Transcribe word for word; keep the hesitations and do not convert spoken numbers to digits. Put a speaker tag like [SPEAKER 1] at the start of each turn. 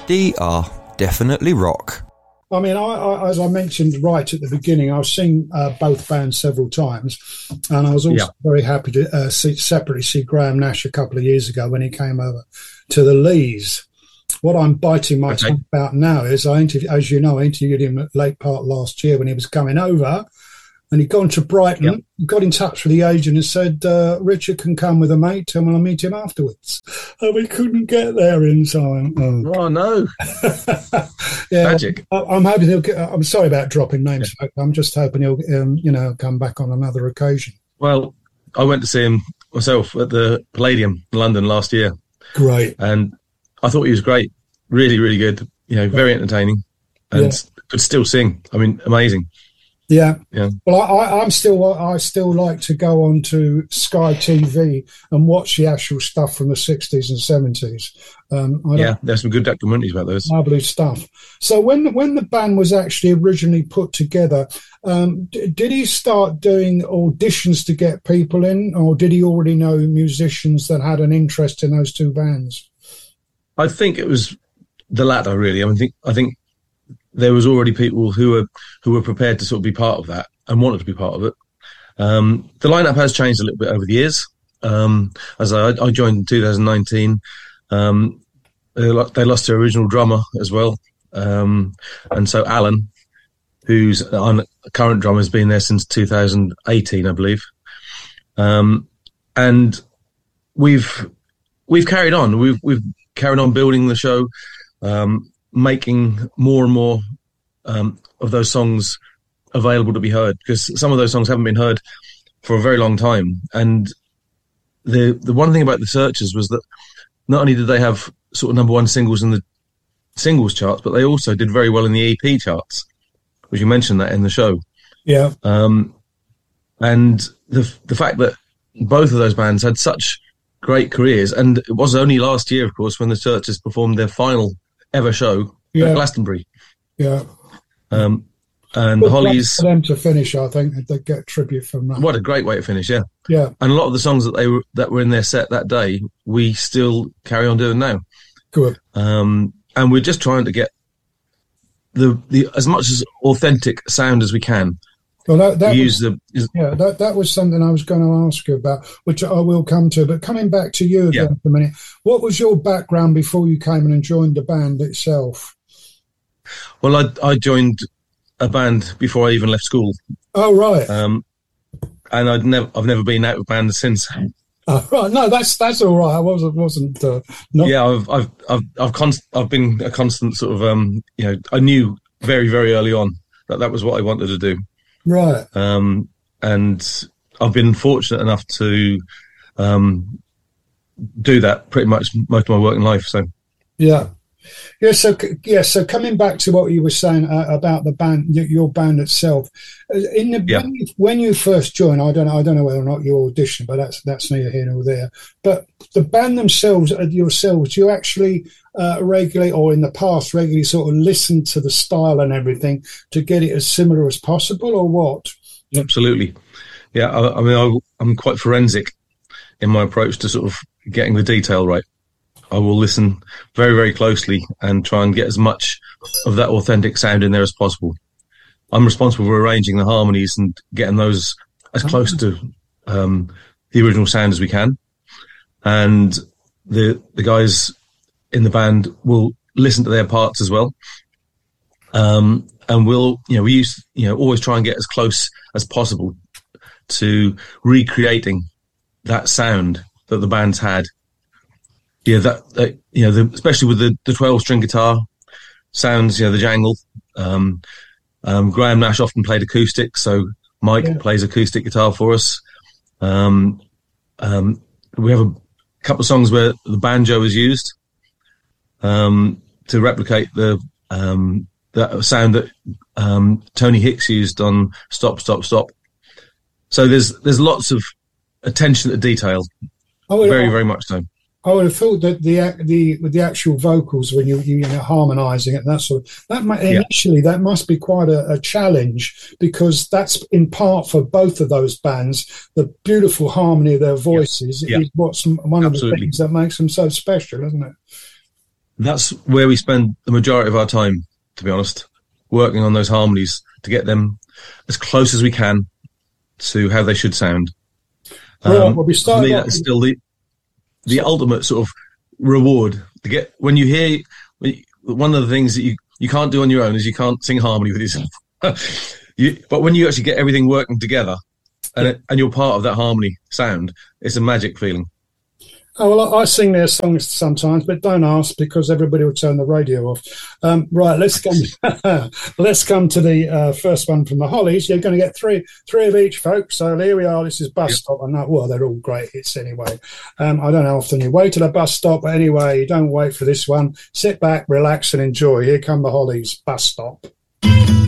[SPEAKER 1] they are definitely rock.
[SPEAKER 2] I mean, I, I, as I mentioned right at the beginning, I've seen uh, both bands several times, and I was also yeah. very happy to uh, see, separately see Graham Nash a couple of years ago when he came over to the Lees. What I'm biting my okay. tongue about now is, I interviewed, as you know, I interviewed him at late part last year when he was coming over, and he'd gone to Brighton, yep. got in touch with the agent and said, uh, Richard can come with a mate and I'll meet him afterwards. And we couldn't get there in time.
[SPEAKER 3] Oh, oh no.
[SPEAKER 2] yeah,
[SPEAKER 3] Magic.
[SPEAKER 2] I, I'm hoping he'll get, I'm sorry about dropping names. Yeah. I'm just hoping he'll, um, you know, come back on another occasion.
[SPEAKER 3] Well, I went to see him myself at the Palladium in London last year.
[SPEAKER 2] Great.
[SPEAKER 3] And I thought he was great. Really, really good. You know, very entertaining and yeah. could still sing. I mean, amazing.
[SPEAKER 2] Yeah.
[SPEAKER 3] yeah.
[SPEAKER 2] Well, I, I'm still, I still like to go on to Sky T V and watch the actual stuff from the sixties and seventies. Um, I
[SPEAKER 3] yeah, there's some good documentaries about those.
[SPEAKER 2] Lovely stuff. So when when the band was actually originally put together, um, d- did he start doing auditions to get people in, or did he already know musicians that had an interest in those two bands?
[SPEAKER 3] I think it was the latter, really. I mean, I think I think. There was already people who were who were prepared to sort of be part of that and wanted to be part of it. Um, the lineup has changed a little bit over the years. Um, as I, I joined in two thousand nineteen, um, they, they lost their original drummer as well, um, and so Alan, who's on current drummer, has been there since two thousand eighteen, I believe. Um, and we've we've carried on. We've we've carried on building the show. Um, making more and more um, of those songs available to be heard, because some of those songs haven't been heard for a very long time. And the the one thing about the Searchers was that not only did they have sort of number one singles in the singles charts, but they also did very well in the E P charts, which you mentioned that in the show.
[SPEAKER 2] Yeah.
[SPEAKER 3] Um, and the the fact that both of those bands had such great careers, and it was only last year, of course, when the Searchers performed their final ever show
[SPEAKER 2] yeah.
[SPEAKER 3] at Glastonbury.
[SPEAKER 2] Yeah.
[SPEAKER 3] Um, and
[SPEAKER 2] Good
[SPEAKER 3] the Hollies...
[SPEAKER 2] for them to finish, I think, they get tribute from that.
[SPEAKER 3] What a great way to finish, yeah.
[SPEAKER 2] Yeah.
[SPEAKER 3] And a lot of the songs that they were that were in their set that day, we still carry on doing now.
[SPEAKER 2] Good.
[SPEAKER 3] Um, and we're just trying to get the the as much as authentic sound as we can.
[SPEAKER 2] Well, that, that
[SPEAKER 3] use
[SPEAKER 2] was,
[SPEAKER 3] the is,
[SPEAKER 2] yeah, that, that was something I was going to ask you about, which I will come to. But coming back to you again yeah. for a minute, what was your background before you came in and joined the band itself?
[SPEAKER 3] Well, I I joined a band before I even left school.
[SPEAKER 2] Oh right.
[SPEAKER 3] Um, and I'd never I've never been out of band since.
[SPEAKER 2] Oh, right. No, that's that's all right. I wasn't wasn't. Uh, not...
[SPEAKER 3] Yeah, I've I've I've I've, const- I've been a constant sort of um you know I knew very very early on that that was what I wanted to do.
[SPEAKER 2] Right.
[SPEAKER 3] Um, and I've been fortunate enough to um, do that pretty much most of my working life. So,
[SPEAKER 2] yeah. Yeah, so yeah, so coming back to what you were saying uh, about the band, your band itself, in the
[SPEAKER 3] yeah.
[SPEAKER 2] when, you, when you first joined, I don't know, I don't know whether or not you auditioned, but that's that's neither here nor there. But the band themselves, yourselves, you actually uh, regularly, or in the past, regularly sort of listen to the style and everything to get it as similar as possible, or what?
[SPEAKER 3] Absolutely, yeah. I, I mean, I, I'm quite forensic in my approach to sort of getting the detail right. I will listen very, very closely and try and get as much of that authentic sound in there as possible. I'm responsible for arranging the harmonies and getting those as close to um, the original sound as we can. And the the guys in the band will listen to their parts as well. Um, and we'll, you know, we used, you know, always try and get as close as possible to recreating that sound that the band's had. Yeah, that, that you know, the, especially with the, the twelve-string guitar sounds, you know, the jangle. Um, um, Graham Nash often played acoustic, so Mike yeah. plays acoustic guitar for us. Um, um, we have a couple of songs where the banjo is used um, to replicate the um, the sound that um, Tony Hicks used on "Stop, Stop, Stop." So there's there's lots of attention to detail, oh, very yeah. very much so.
[SPEAKER 2] I would have thought that the the with the actual vocals, when you you know harmonising it, and that sort of that might, yeah. initially that must be quite a, a challenge, because that's in part for both of those bands. The beautiful harmony of their voices
[SPEAKER 3] yeah.
[SPEAKER 2] is what's one
[SPEAKER 3] Absolutely.
[SPEAKER 2] of the things that makes them so special, isn't it?
[SPEAKER 3] that's where we spend the majority of our time, to be honest, working on those harmonies to get them as close as we can to how they should sound.
[SPEAKER 2] Well,
[SPEAKER 3] um,
[SPEAKER 2] well, we
[SPEAKER 3] for me, that is still the the ultimate sort of reward to get when you hear. One of the things that you, you can't do on your own is you can't sing harmony with yourself. you, but when you actually get everything working together, and it, and you're part of that harmony sound, it's a magic feeling.
[SPEAKER 2] Oh, well, I sing their songs sometimes, but don't ask because everybody will turn the radio off. Um, right, let's come. let's come to the uh, first one from the Hollies. You're going to get three, three of each, folks. So here we are. This is Bus yep. Stop, and that, well, they're all great hits anyway. Um, I don't know how often you wait at a bus stop, but anyway, you don't wait for this one. Sit back, relax, and enjoy. Here come the Hollies. Bus Stop.